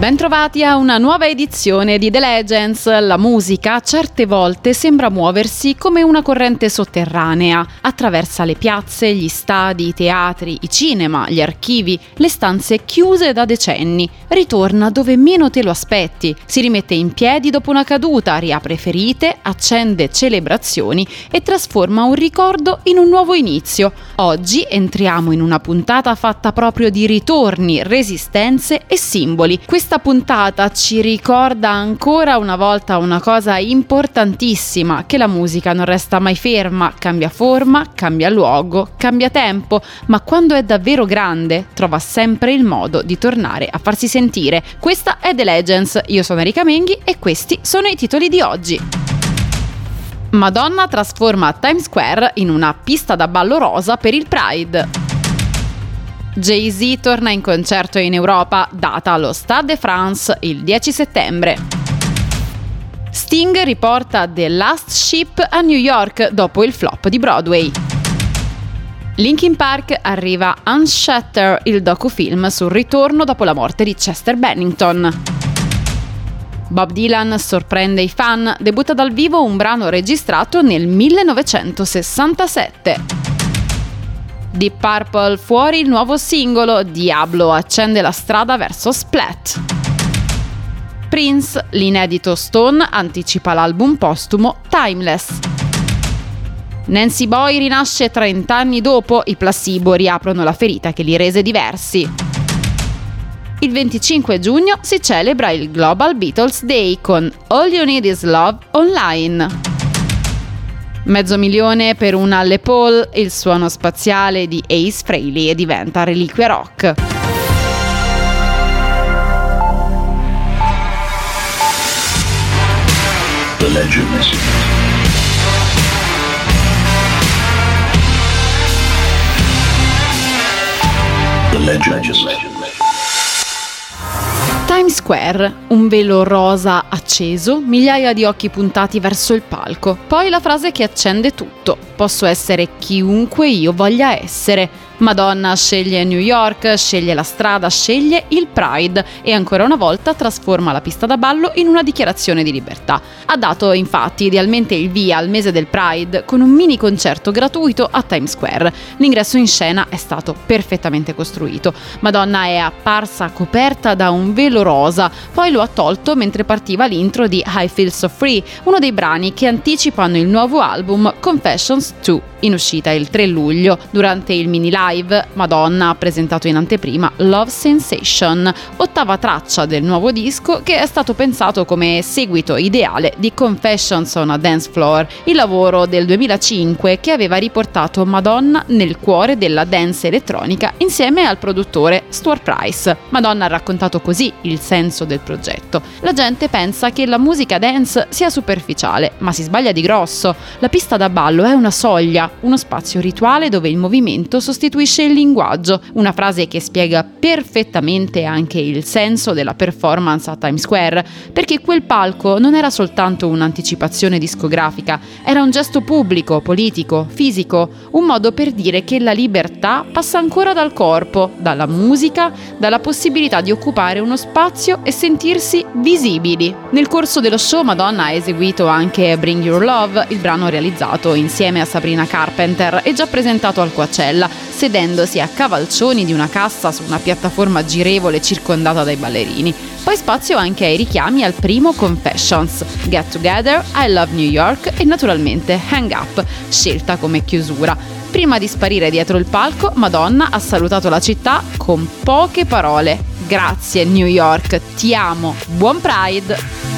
Bentrovati a una nuova edizione di The Legends. La musica certe volte sembra muoversi come una corrente sotterranea. Attraversa le piazze, gli stadi, i teatri, i cinema, gli archivi, le stanze chiuse da decenni. Ritorna dove meno te lo aspetti. Si rimette in piedi dopo una caduta, riapre ferite, accende celebrazioni e trasforma un ricordo in un nuovo inizio. Oggi entriamo in una puntata fatta proprio di ritorni, resistenze e simboli. Questa puntata ci ricorda ancora una volta una cosa importantissima, che la musica non resta mai ferma, cambia forma, cambia luogo, cambia tempo, ma quando è davvero grande trova sempre il modo di tornare a farsi sentire. Questa è The Legends, io sono Erika Menghi e questi sono i titoli di oggi. Madonna trasforma Times Square in una pista da ballo rosa per il Pride. Jay-Z torna in concerto in Europa, data allo Stade de France il 10 settembre. Sting riporta The Last Ship a New York dopo il flop di Broadway. Linkin Park arriva Unshatter, il docufilm sul ritorno dopo la morte di Chester Bennington. Bob Dylan sorprende i fan, debutta dal vivo un brano registrato nel 1967. Deep Purple fuori il nuovo singolo, Diablo accende la strada verso Splat. Prince, l'inedito Stone, anticipa l'album postumo Timeless. Nancy Boy rinasce 30 anni dopo, i Placebo riaprono la ferita che li rese diversi. Il 25 giugno si celebra il Global Beatles Day con All You Need Is Love online. $500,000 per una Les Paul, il suono spaziale di Ace Frehley e diventa reliquia rock. The Legends. The Legends. Times Square, un velo rosa acceso, migliaia di occhi puntati verso il palco. Poi la frase che accende tutto: posso essere chiunque io voglia essere. Madonna sceglie New York, sceglie la strada, sceglie il Pride e ancora una volta trasforma la pista da ballo in una dichiarazione di libertà. Ha dato infatti idealmente il via al mese del Pride con un mini concerto gratuito a Times Square. L'ingresso in scena è stato perfettamente costruito. Madonna è apparsa coperta da un velo rosa, poi lo ha tolto mentre partiva l'intro di I Feel So Free, uno dei brani che anticipano il nuovo album Confessions 2, in uscita il 3 luglio. Durante il mini live, Madonna ha presentato in anteprima Love Sensation, ottava traccia del nuovo disco che è stato pensato come seguito ideale di Confessions on a Dance Floor, il lavoro del 2005 che aveva riportato Madonna nel cuore della dance elettronica insieme al produttore Stuart Price. Madonna ha raccontato così il senso del progetto. La gente pensa che la musica dance sia superficiale, ma si sbaglia di grosso. La pista da ballo è una soglia, uno spazio rituale dove il movimento sostituisce il linguaggio, una frase che spiega perfettamente anche il senso della performance a Times Square, perché quel palco non era soltanto un'anticipazione discografica, era un gesto pubblico, politico, fisico, un modo per dire che la libertà passa ancora dal corpo, dalla musica, dalla possibilità di occupare uno spazio e sentirsi visibili. Nel corso dello show Madonna ha eseguito anche Bring Your Love, il brano realizzato insieme a Sabrina Carpenter e già presentato al Coachella, sedendosi a cavalcioni di una cassa su una piattaforma girevole circondata dai ballerini. Poi spazio anche ai richiami al primo Confessions, Get Together, I Love New York e naturalmente Hang Up, scelta come chiusura. Prima di sparire dietro il palco, Madonna ha salutato la città con poche parole. Grazie New York, ti amo, buon Pride!